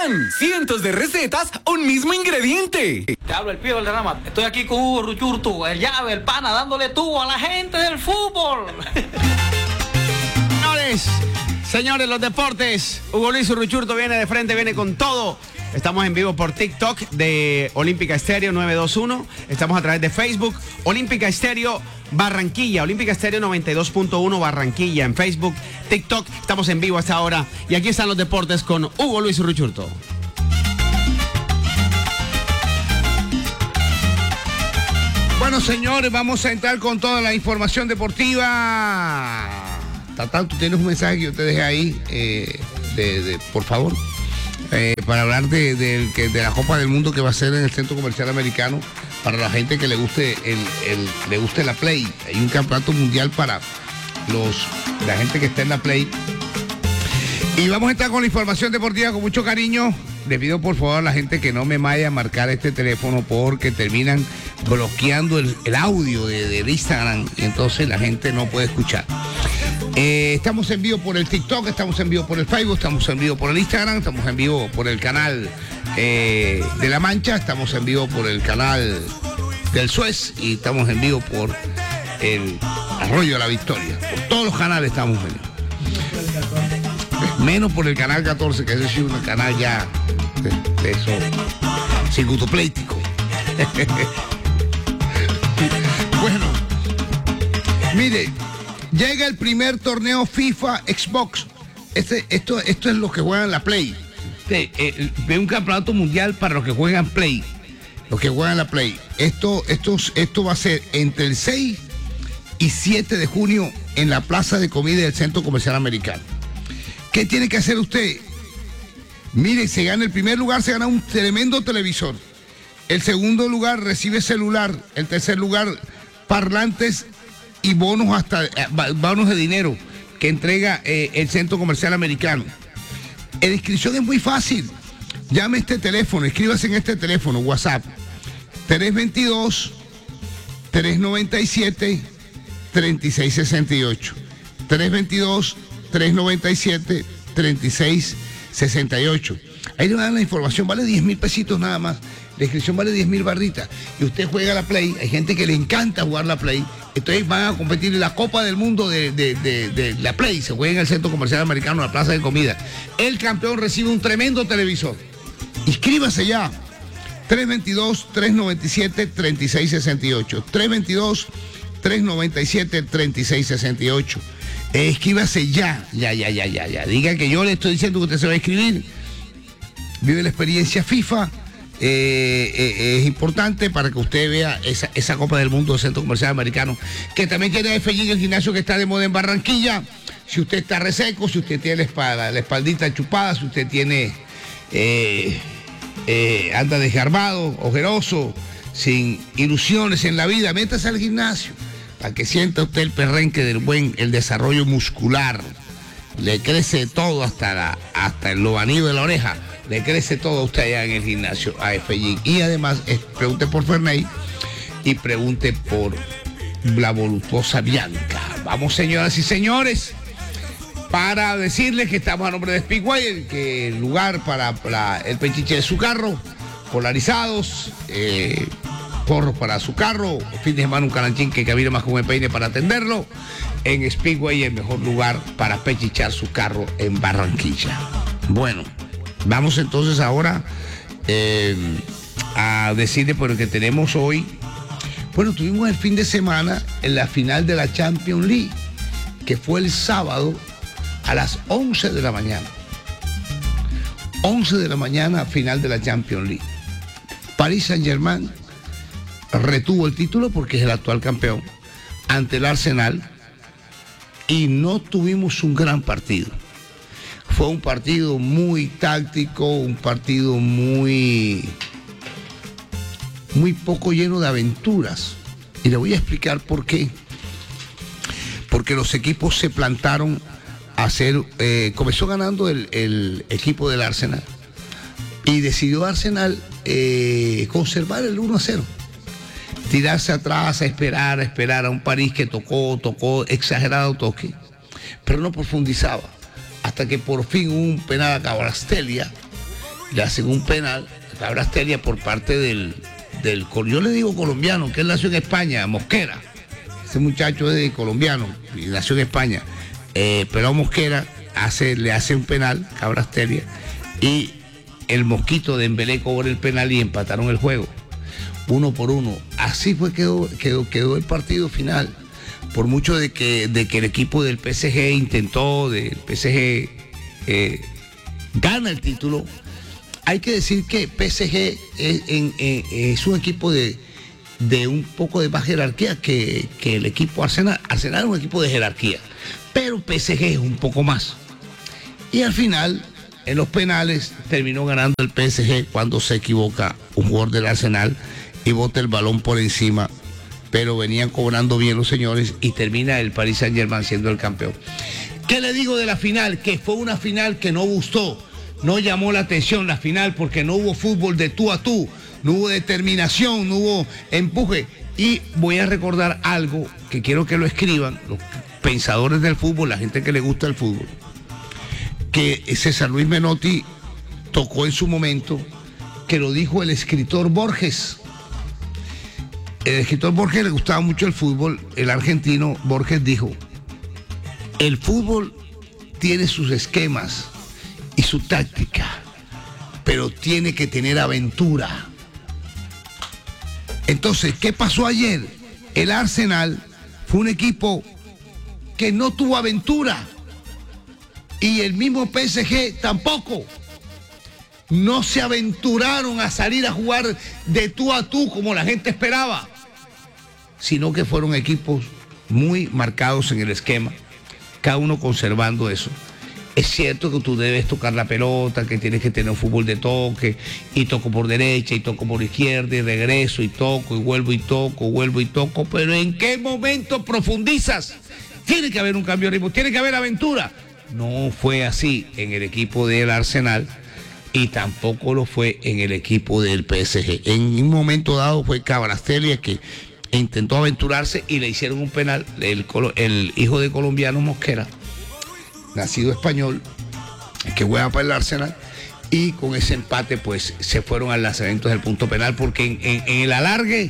¡Vean! Cientos de recetas, un mismo ingrediente. Te hablo el Pío Valderrama. Estoy aquí con Hugo Ruchurtu, el llave, el pana, dándole tubo a la gente del fútbol. Señores, los deportes. Hugo Luis Ruchurtu viene de frente, viene con todo. Estamos en vivo por TikTok de Olímpica Estéreo 921. Estamos a través de Facebook, Olímpica Estéreo Barranquilla, Olímpica Estéreo 92.1 Barranquilla en Facebook, TikTok. Estamos en vivo hasta ahora. Y aquí están los deportes con Hugo Luis Ruchurtu. Bueno, señores, vamos a entrar con toda la información deportiva. Tatán, tú tienes un mensaje que yo te dejé ahí, por favor, para hablar de la Copa del Mundo que va a ser en el Centro Comercial Americano para la gente que le guste le guste la Play. Hay un campeonato mundial para la gente que está en la Play. Y vamos a entrar con la información deportiva con mucho cariño. Le pido por favor a la gente que no me vaya a marcar este teléfono porque terminan bloqueando el audio del Instagram y entonces la gente no puede escuchar. Estamos en vivo por el TikTok, estamos en vivo por el Facebook, estamos en vivo por el Instagram, estamos en vivo por el canal de La Mancha, estamos en vivo por el canal del Suez y estamos en vivo por el Arroyo de la Victoria. Por todos los canales estamos en vivo. Menos por el canal 14, que ese es un canal ya de eso circutopléitico. Bueno, mire, llega el primer torneo FIFA Xbox. Esto es lo que juegan la Play. Ve un campeonato mundial para los que juegan Play. Los que juegan la Play. Esto va a ser entre el 6 y 7 de junio en la plaza de comida del Centro Comercial Americano. ¿Qué tiene que hacer usted? Mire, se gana el primer lugar, se gana un tremendo televisor. El segundo lugar recibe celular. El tercer lugar, parlantes y bonos bonos de dinero que entrega el Centro Comercial Americano. La inscripción es muy fácil. Llame a este teléfono, escríbase en este teléfono, WhatsApp, 322-397-3668. 322-397-3668. Ahí le dan la información, vale 10,000 pesitos nada más. La inscripción vale 10,000 barritas. Y usted juega la Play, hay gente que le encanta jugar la Play. Entonces van a competir en la Copa del Mundo de la Play. Se juega en el Centro Comercial Americano, en la plaza de comida. El campeón recibe un tremendo televisor. Inscríbase ya. 322-397-3668. 322-397-3668. Escríbase ya. Diga que yo le estoy diciendo que usted se va a inscribir. Vive la experiencia FIFA. Es importante para que usted vea esa Copa del Mundo del Centro Comercial Americano, que también tiene FG, el gimnasio que está de moda en Barranquilla. Si usted está reseco, si usted tiene la espaldita chupada, si usted tiene anda desgarbado, ojeroso, sin ilusiones en la vida, métase al gimnasio para que sienta usted el perrenque el desarrollo muscular. Le crece todo hasta el lobanillo de la oreja. Le crece todo a usted allá en el gimnasio AFG. Y además, pregunte por Ferney y pregunte por la voluptuosa Bianca. Vamos, señoras y señores, para decirles que estamos a nombre de Speedway, que el lugar para el pechiche de su carro, polarizados, porros para su carro, fin de semana un calanchín que cabine más con el peine para atenderlo. En Speedway, el mejor lugar para pechichar su carro en Barranquilla. Bueno, vamos entonces ahora a decirle por lo que tenemos hoy. Bueno, tuvimos el fin de semana en la final de la Champions League, que fue el sábado a las 11 de la mañana. 11 de la mañana, final de la Champions League. Paris Saint-Germain retuvo el título porque es el actual campeón ante el Arsenal y no tuvimos un gran partido. Fue un partido muy táctico, un partido muy poco lleno de aventuras. Y le voy a explicar por qué. Porque los equipos se plantaron a hacer... comenzó ganando el equipo del Arsenal. Y decidió Arsenal conservar el 1-0. Tirarse atrás, a esperar a un París que tocó, exagerado toque. Pero no profundizaba. Hasta que por fin hubo un penal a Kvaratskhelia le hacen un penal a Cabrastella por parte del yo le digo colombiano, que él nació en España, Mosquera. Ese muchacho es de colombiano y nació en España. Pero a Mosquera le hace un penal, Cabrastella, y el Mosquito de Dembélé cobró el penal y empataron el juego. 1-1. Así fue quedó el partido final. Por mucho de que el equipo del PSG gana el título, hay que decir que PSG es un equipo de un poco de más jerarquía que el equipo Arsenal. Arsenal es un equipo de jerarquía, pero PSG es un poco más. Y al final, en los penales, terminó ganando el PSG cuando se equivoca un jugador del Arsenal y bota el balón por encima, pero venían cobrando bien los señores y termina el Paris Saint-Germain siendo el campeón. ¿Qué le digo de la final? Que fue una final que no gustó, no llamó la atención la final porque no hubo fútbol de tú a tú, no hubo determinación, no hubo empuje. Y voy a recordar algo que quiero que lo escriban los pensadores del fútbol, la gente que le gusta el fútbol, que César Luis Menotti tocó en su momento, que lo dijo el escritor Borges. El escritor Borges le gustaba mucho el fútbol, el argentino Borges dijo: el fútbol tiene sus esquemas y su táctica, pero tiene que tener aventura. Entonces, ¿qué pasó ayer? El Arsenal fue un equipo que no tuvo aventura y el mismo PSG tampoco. No se aventuraron a salir a jugar de tú a tú como la gente esperaba, sino que fueron equipos muy marcados en el esquema, cada uno conservando eso. Es cierto que tú debes tocar la pelota, que tienes que tener un fútbol de toque, y toco por derecha, y toco por izquierda, y regreso, y toco, y vuelvo y toco, pero ¿en qué momento profundizas? Tiene que haber un cambio de ritmo, tiene que haber aventura. No fue así en el equipo del Arsenal, y tampoco lo fue en el equipo del PSG. En un momento dado fue Cabrastella que intentó aventurarse y le hicieron un penal, el hijo de colombiano Mosquera, nacido español, que juega para el Arsenal, y con ese empate pues se fueron al lanzamiento del punto penal, porque en el alargue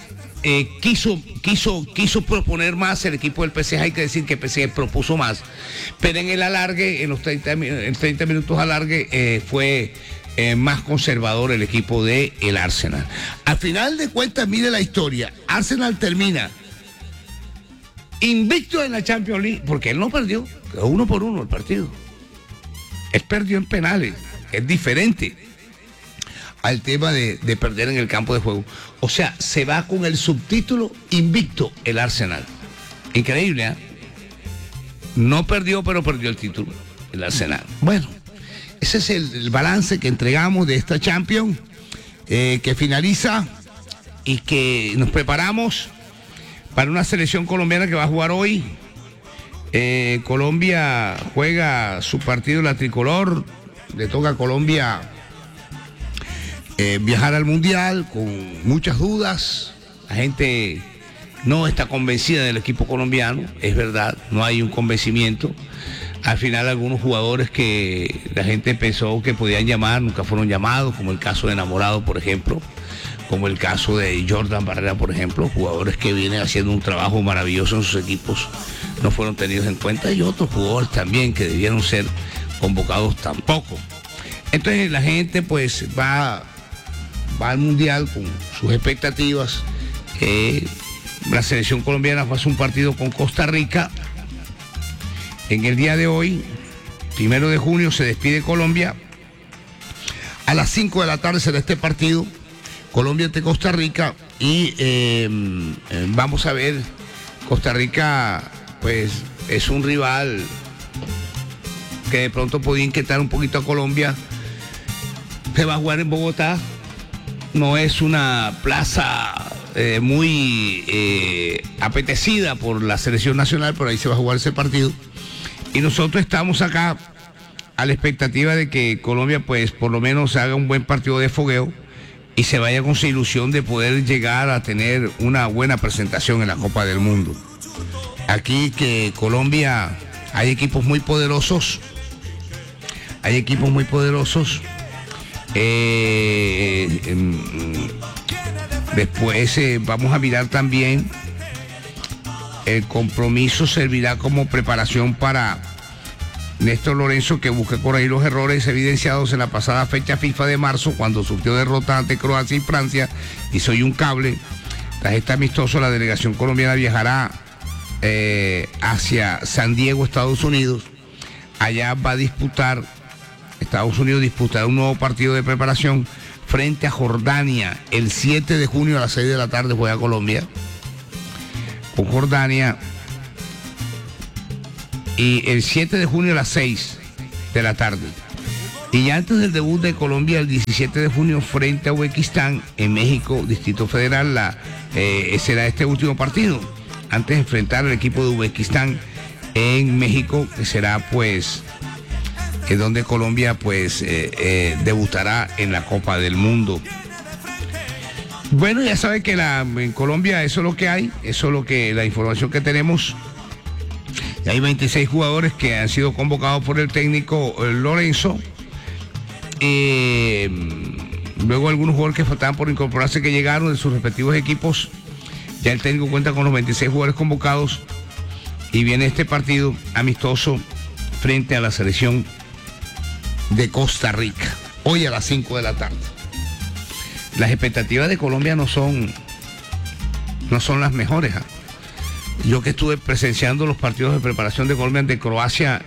quiso proponer más el equipo del PSG. Hay que decir que el PSG propuso más, pero en el alargue, en los 30 minutos alargue, fue más conservador el equipo del Arsenal. Al final de cuentas, mire la historia, Arsenal termina invicto en la Champions League, porque él no perdió, quedó 1-1 el partido. Él perdió en penales, es diferente al tema de perder en el campo de juego. O sea, se va con el subtítulo invicto el Arsenal. Increíble, ¿eh? No perdió, pero perdió el título, el Arsenal. Bueno, ese es el balance que entregamos de esta Champions, que finaliza, y que nos preparamos para una selección colombiana que va a jugar hoy. Colombia juega su partido, la tricolor. Le toca a Colombia viajar al Mundial con muchas dudas. La gente no está convencida del equipo colombiano, es verdad, no hay un convencimiento. Al final algunos jugadores que la gente pensó que podían llamar nunca fueron llamados, como el caso de Enamorado, por ejemplo, como el caso de Jordan Barrera, por ejemplo, jugadores que vienen haciendo un trabajo maravilloso en sus equipos, no fueron tenidos en cuenta, y otros jugadores también que debieron ser convocados tampoco. Entonces la gente pues va al Mundial con sus expectativas. La selección colombiana hace un partido con Costa Rica. En el día de hoy, 1 de junio, se despide Colombia. A las 5 de la tarde será este partido, Colombia ante Costa Rica, y vamos a ver, Costa Rica pues es un rival que de pronto podía inquietar un poquito a Colombia. Se va a jugar en Bogotá, no es una plaza muy apetecida por la selección nacional, pero ahí se va a jugar ese partido. Y nosotros estamos acá a la expectativa de que Colombia pues por lo menos haga un buen partido de fogueo y se vaya con su ilusión de poder llegar a tener una buena presentación en la Copa del Mundo. Aquí que Colombia hay equipos muy poderosos, Después vamos a mirar también, el compromiso servirá como preparación para Néstor Lorenzo, que busca corregir los errores evidenciados en la pasada fecha FIFA de marzo, cuando sufrió derrota ante Croacia y Francia, y soy un cable. Tras este amistoso, la delegación colombiana viajará hacia San Diego, Estados Unidos. Allá va a disputar, Estados Unidos disputará un nuevo partido de preparación frente a Jordania. El 7 de junio a las 6 de la tarde juega Colombia con Jordania. Y el 7 de junio a las 6 de la tarde. Y ya antes del debut de Colombia, el 17 de junio, frente a Uzbekistán, en México, Distrito Federal, será este último partido, antes de enfrentar al equipo de Uzbekistán en México, que será pues donde Colombia pues debutará en la Copa del Mundo. Bueno, ya sabe que en Colombia eso es lo que hay, eso es lo que la información que tenemos. Hay 26 jugadores que han sido convocados por el técnico Lorenzo. Luego algunos jugadores que faltaban por incorporarse, que llegaron de sus respectivos equipos. Ya el técnico cuenta con los 26 jugadores convocados. Y viene este partido amistoso frente a la selección de Costa Rica, hoy a las 5 de la tarde. Las expectativas de Colombia no son las mejores. Yo que estuve presenciando los partidos de preparación de Colombia ante Croacia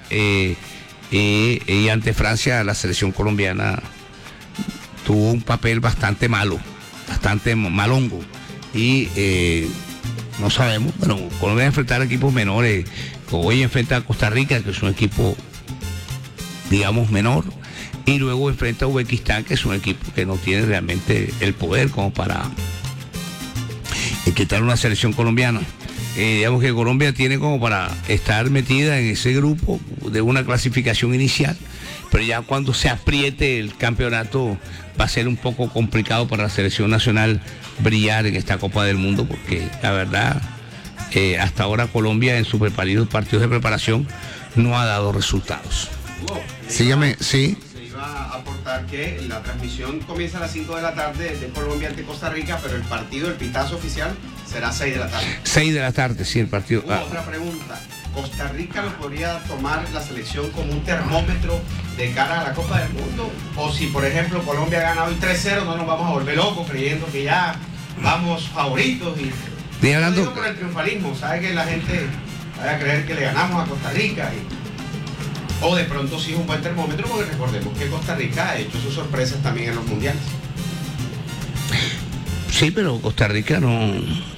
y ante Francia, la selección colombiana tuvo un papel bastante malo, bastante malongo. Y no sabemos, bueno, Colombia va a enfrentar equipos menores. Hoy enfrenta a Costa Rica, que es un equipo, digamos, menor. Y luego enfrenta a Uzbekistán, que es un equipo que no tiene realmente el poder como para quitar una selección colombiana. Digamos que Colombia tiene como para estar metida en ese grupo de una clasificación inicial, pero ya cuando se apriete el campeonato va a ser un poco complicado para la selección nacional brillar en esta Copa del Mundo, porque la verdad hasta ahora Colombia en sus partidos de preparación no ha dado resultados. Sígame, sí. A aportar que la transmisión comienza a las 5 de la tarde de Colombia ante Costa Rica, pero el partido, el pitazo oficial, será 6 de la tarde. 6 de la tarde, sí, el partido. Otra pregunta. ¿Costa Rica lo podría tomar la selección como un termómetro de cara a la Copa del Mundo? O si, por ejemplo, Colombia gana hoy 3-0, no nos vamos a volver locos creyendo que ya vamos favoritos. Y hablando... digo por el triunfalismo, ¿sabe? Que la gente vaya a creer que le ganamos a Costa Rica. O de pronto sí es un buen termómetro, porque recordemos que Costa Rica ha hecho sus sorpresas también en los mundiales. Sí, pero Costa Rica no...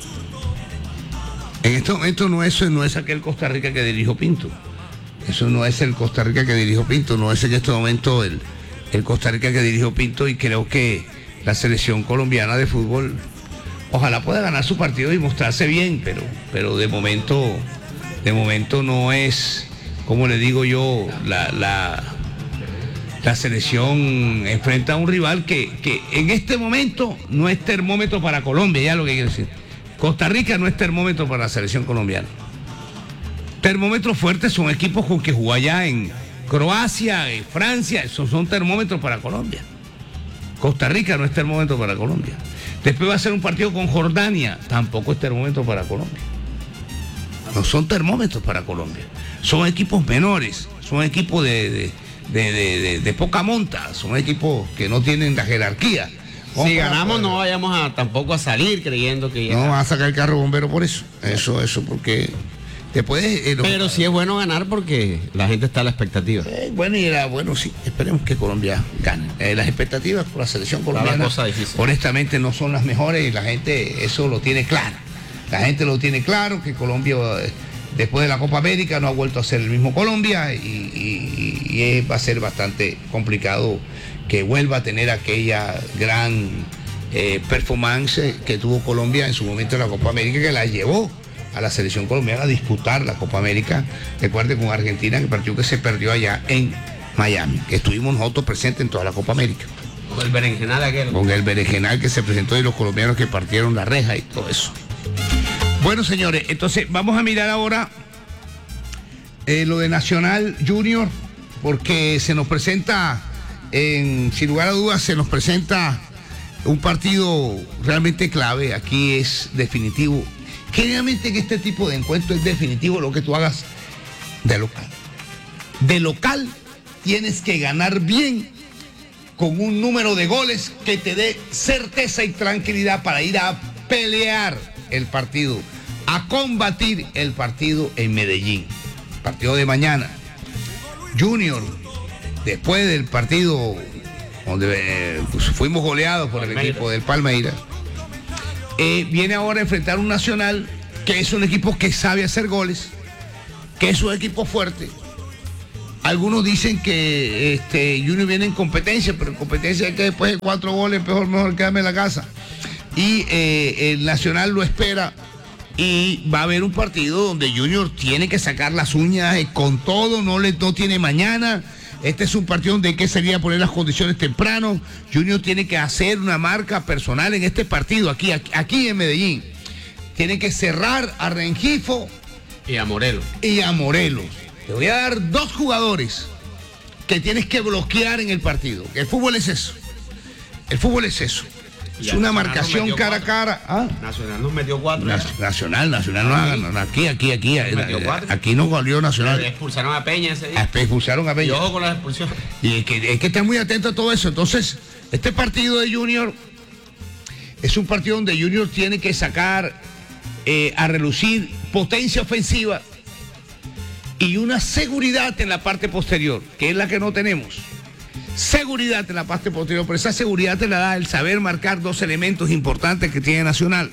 En este momento no es aquel Costa Rica que dirigió Pinto. Eso no es el Costa Rica que dirigió Pinto, no es en este momento el Costa Rica que dirigió Pinto, y creo que la selección colombiana de fútbol ojalá pueda ganar su partido y mostrarse bien, pero de momento no es... Como le digo yo, la selección enfrenta a un rival que en este momento no es termómetro para Colombia, ya lo que quiero decir. Costa Rica no es termómetro para la selección colombiana. Termómetros fuertes son equipos con que jugó allá en Croacia, en Francia, esos son termómetros para Colombia. Costa Rica no es termómetro para Colombia. Después va a ser un partido con Jordania, tampoco es termómetro para Colombia. No son termómetros para Colombia. Son equipos menores, son equipos de poca monta, son equipos que no tienen la jerarquía. Si ganamos no vayamos tampoco a salir creyendo que ya... No van a sacar el carro bombero por eso. Eso, porque después... Pero sí es bueno ganar porque la gente está a la expectativa. Bueno, sí, esperemos que Colombia gane. Las expectativas por la selección colombiana, honestamente, no son las mejores, y la gente eso lo tiene claro. La gente lo tiene claro, que Colombia... Después de la Copa América no ha vuelto a ser el mismo Colombia, y va a ser bastante complicado que vuelva a tener aquella gran performance que tuvo Colombia en su momento en la Copa América, que la llevó a la selección colombiana a disputar la Copa América. Recuerde, con Argentina, en el partido que se perdió allá en Miami, que estuvimos nosotros presentes en toda la Copa América. Con el berenjenal aquel. Con el berenjenal que se presentó, y los colombianos que partieron la reja y todo eso. Bueno, señores, entonces vamos a mirar ahora lo de Nacional Junior, porque se nos presenta sin lugar a dudas se nos presenta un partido realmente clave. Aquí es definitivo. Generalmente en este tipo de encuentros es definitivo lo que tú hagas de local. De local tienes que ganar bien con un número de goles que te dé certeza y tranquilidad para ir a pelear el partido, a combatir el partido en Medellín. Partido de mañana. Junior, después del partido donde fuimos goleados por el equipo del Palmeiras, viene ahora a enfrentar un Nacional que es un equipo que sabe hacer goles, que es un equipo fuerte. Algunos dicen que Junior viene en competencia, pero en competencia es que después de 4 goles mejor quedarme en la casa. Y el Nacional lo espera y va a haber un partido donde Junior tiene que sacar las uñas con todo, no tiene mañana. Este es un partido donde hay que salir a poner las condiciones temprano. Junior tiene que hacer una marca personal en este partido, aquí en Medellín. Tiene que cerrar a Rengifo y a Morelos. Te voy a dar 2 jugadores que tienes que bloquear en el partido. El fútbol es eso. Es una marcación cara a cara. ¿Ah? Nacional nos metió 4. Nacional no, aquí no goleó Nacional. Expulsaron a Peña ese día. Expulsaron a Peña. Y ojo con la expulsión. Y es que estar muy atento a todo eso. Entonces, este partido de Junior es un partido donde Junior tiene que sacar a relucir potencia ofensiva y una seguridad en la parte posterior, que es la que no tenemos. Seguridad en la parte posterior, pero esa seguridad te la da el saber marcar 2 elementos importantes que tiene Nacional.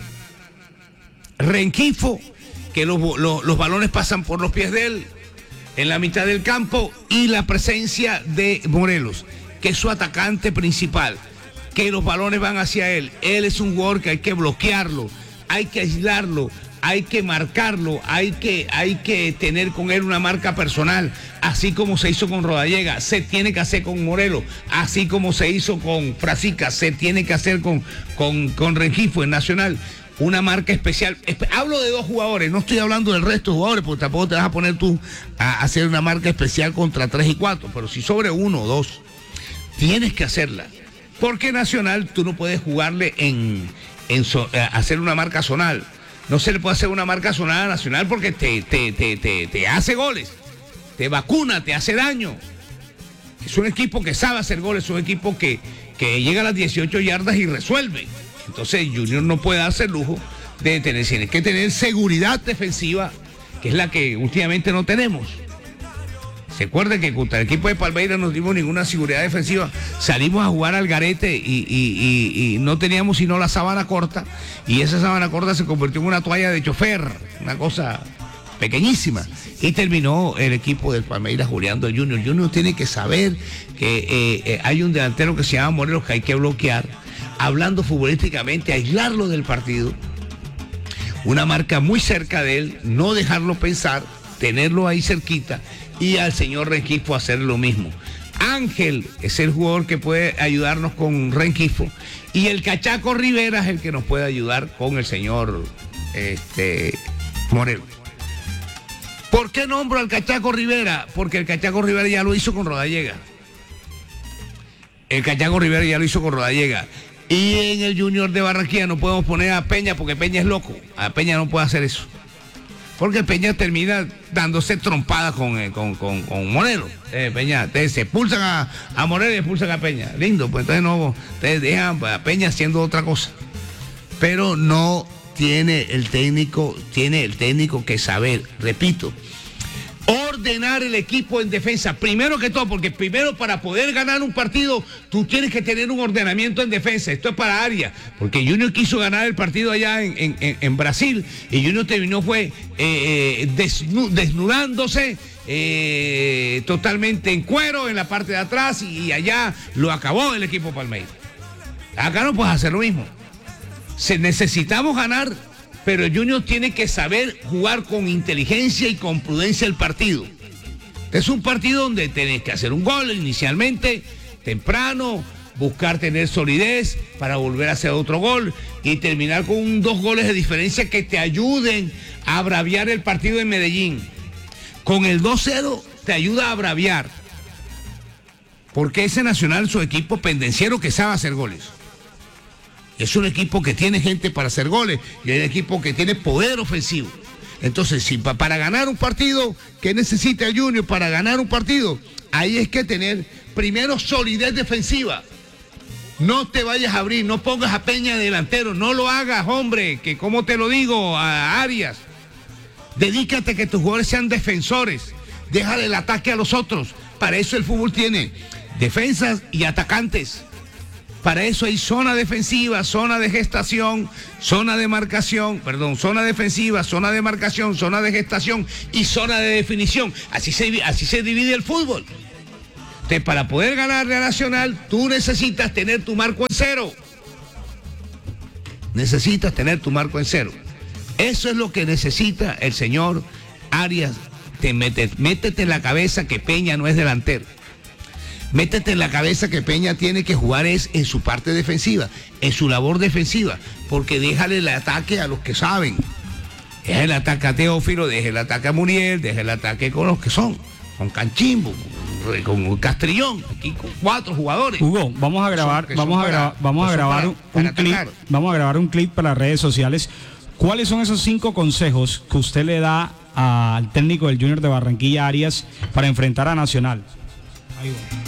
Rengifo, que los balones pasan por los pies de él en la mitad del campo, y la presencia de Morelos, que es su atacante principal, que los balones van hacia él. Él es un jugador que hay que bloquearlo, hay que aislarlo, hay que marcarlo, hay que tener con él una marca personal, así como se hizo con Rodallega, se tiene que hacer con Morelos, así como se hizo con Frasica, se tiene que hacer con Rengifo en Nacional, una marca especial. Hablo de 2 jugadores, no estoy hablando del resto de jugadores, porque tampoco te vas a poner tú a hacer una marca especial contra 3 y 4, pero si sobre 1 o 2, tienes que hacerla, porque Nacional tú no puedes jugarle hacer una marca zonal. No se le puede hacer una marca zonal a Nacional porque te hace goles, te vacuna, te hace daño. Es un equipo que sabe hacer goles, es un equipo que llega a las 18 yardas y resuelve. Entonces Junior no puede darse el lujo de tiene que tener seguridad defensiva, que es la que últimamente no tenemos. Se acuerdan que contra el equipo de Palmeiras no dimos ninguna seguridad defensiva. Salimos a jugar al garete y no teníamos sino la sábana corta. Y esa sábana corta se convirtió en una toalla de chofer, una cosa pequeñísima. Y terminó el equipo del Palmeiras goleando al Junior. Junior tiene que saber que hay un delantero que se llama Morelos que hay que bloquear. Hablando futbolísticamente, aislarlo del partido. Una marca muy cerca de él, no dejarlo pensar, tenerlo ahí cerquita. Y al señor Rengifo hacer lo mismo. Ángel es el jugador que puede ayudarnos con Rengifo. Y el Cachaco Rivera es el que nos puede ayudar con el señor Morelos. ¿Por qué nombro al Cachaco Rivera? Porque el Cachaco Rivera ya lo hizo con Rodallega. Y en el Junior de Barranquilla no podemos poner a Peña porque Peña es loco. A Peña no puede hacer eso. Porque Peña termina dándose trompadas con Morelos. Peña, se expulsan a Morelos y expulsan a Peña. Lindo, pues entonces no, ustedes dejan a Peña haciendo otra cosa. Pero no tiene el técnico que saber, repito, ordenar el equipo en defensa. Primero que todo, porque primero para poder ganar un partido, tú tienes que tener un ordenamiento en defensa. Esto es para Arias, porque Junior quiso ganar el partido allá en Brasil y Junior terminó desnudándose totalmente en cuero en la parte de atrás y allá lo acabó el equipo Palmeiras. Acá no puedes hacer lo mismo. Necesitamos ganar, pero el Junior tiene que saber jugar con inteligencia y con prudencia el partido. Es un partido donde tenés que hacer un gol inicialmente, temprano, buscar tener solidez para volver a hacer otro gol y terminar con 2 goles de diferencia que te ayuden a braviar el partido en Medellín. Con el 2-0 te ayuda a braviar. Porque ese Nacional, su equipo pendenciero que sabe hacer goles. Es un equipo que tiene gente para hacer goles y es un equipo que tiene poder ofensivo. Entonces, si para ganar un partido, ¿qué necesita el Junior para ganar un partido? Ahí es que tener primero solidez defensiva. No te vayas a abrir, no pongas a Peña de delantero, no lo hagas, hombre, que como te lo digo, a Arias. Dedícate a que tus jugadores sean defensores. Déjale el ataque a los otros. Para eso el fútbol tiene defensas y atacantes. Para eso hay zona defensiva, zona de gestación, zona de marcación, zona defensiva, zona de marcación, zona de gestación y zona de definición. Así se divide el fútbol. Entonces, para poder ganarle a Nacional, tú necesitas tener tu marco en cero. Necesitas tener tu marco en cero. Eso es lo que necesita el señor Arias. Métete en la cabeza que Peña no es delantero. Métete en la cabeza que Peña tiene que jugar es en su parte defensiva, en su labor defensiva, porque déjale el ataque a los que saben. Deja el ataque a Teófilo, deja el ataque a Muriel, deja el ataque con los que son, con Canchimbo, con Castrillón, aquí con 4 jugadores. Hugo, vamos a grabar un clip para las redes sociales. ¿Cuáles son esos 5 consejos que usted le da al técnico del Junior de Barranquilla, Arias, para enfrentar a Nacional? Ahí va.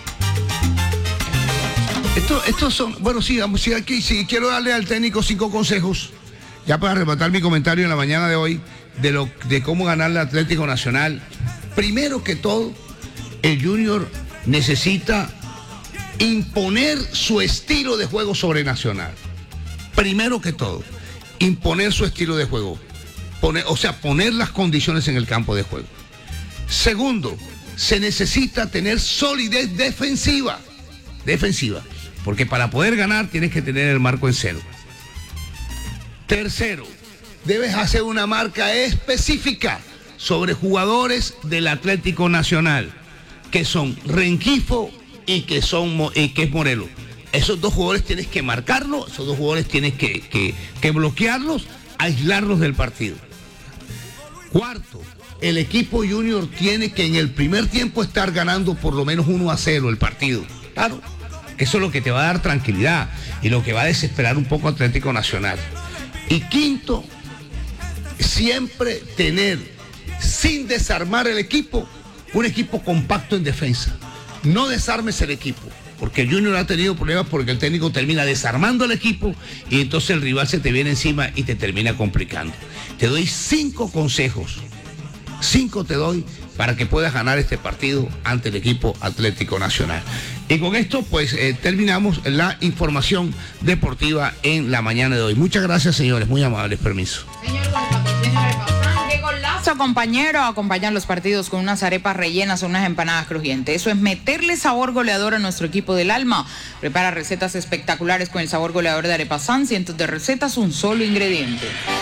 Estos son, bueno, sí, quiero darle al técnico 5 consejos, ya para rematar mi comentario en la mañana de hoy, de cómo ganar el Atlético Nacional. Primero que todo, el Junior necesita imponer su estilo de juego sobre Nacional. Primero que todo, imponer su estilo de juego. Poner las condiciones en el campo de juego. Segundo, se necesita tener solidez defensiva. Porque para poder ganar tienes que tener el marco en cero. Tercero, debes hacer una marca específica sobre jugadores del Atlético Nacional, que son Rengifo y que es Morelos. Esos 2 jugadores tienes que marcarlos, esos 2 jugadores tienes que bloquearlos, aislarlos del partido. Cuarto, el equipo Junior tiene que en el primer tiempo estar ganando por lo menos 1-0 el partido. Claro, eso es lo que te va a dar tranquilidad y lo que va a desesperar un poco a Atlético Nacional. Y quinto, siempre tener, sin desarmar el equipo, un equipo compacto en defensa. No desarmes el equipo, porque el Junior ha tenido problemas porque el técnico termina desarmando el equipo y entonces el rival se te viene encima y te termina complicando. Te doy 5 consejos. 5 te doy para que puedas ganar este partido ante el equipo Atlético Nacional. Y con esto, pues, terminamos la información deportiva en la mañana de hoy. Muchas gracias, señores. Muy amables. Permiso. Señor, con el patrocinio de Repasán, qué golazo, compañero. Acompañan los partidos con unas arepas rellenas o unas empanadas crujientes. Eso es meterle sabor goleador a nuestro equipo del alma. Prepara recetas espectaculares con el sabor goleador de Arepasán. Cientos de recetas, un solo ingrediente.